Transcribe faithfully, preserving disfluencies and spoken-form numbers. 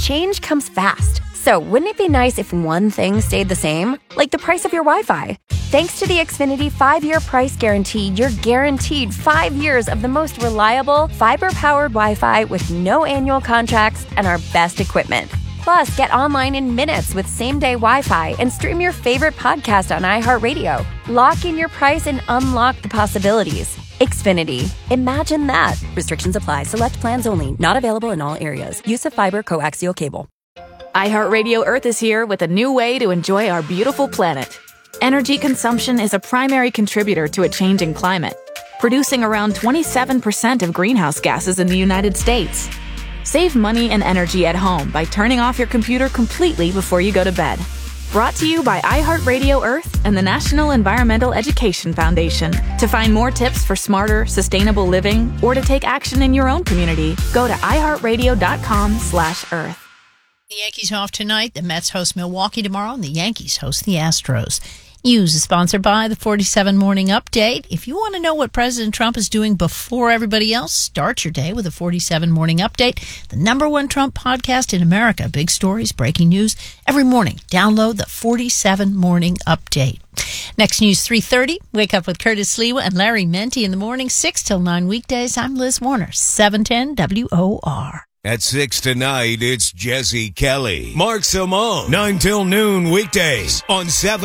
change comes fast. So wouldn't it be nice if one thing stayed the same? Like the price of your Wi-Fi. Thanks to the Xfinity five-year price guarantee, you're guaranteed five years of the most reliable, fiber-powered Wi-Fi with no annual contracts and our best equipment. Plus, get online in minutes with same-day Wi-Fi and stream your favorite podcast on iHeartRadio. Lock in your price and unlock the possibilities. Xfinity. Imagine that. Restrictions apply. Select plans only. Not available in all areas. Use of fiber coaxial cable. iHeartRadio Earth is here with a new way to enjoy our beautiful planet. Energy consumption is a primary contributor to a changing climate, producing around twenty-seven percent of greenhouse gases in the United States. Save money and energy at home by turning off your computer completely before you go to bed. Brought to you by iHeartRadio Earth and the National Environmental Education Foundation. To find more tips for smarter, sustainable living or to take action in your own community, go to iHeartRadio.com slash Earth. The Yankees are off tonight. The Mets host Milwaukee tomorrow, and the Yankees host the Astros. News is sponsored by the forty-seven Morning Update. If you want to know what President Trump is doing before everybody else, start your day with the forty-seven Morning Update, the number one Trump podcast in America. Big stories, breaking news every morning. Download the forty-seven Morning Update. Next news, three thirty. Wake up with Curtis Lewa and Larry Menti in the morning, six till nine weekdays. I'm Liz Warner, seven ten W O R. At six tonight, it's Jesse Kelly. Mark Simone, nine till noon weekdays on seven.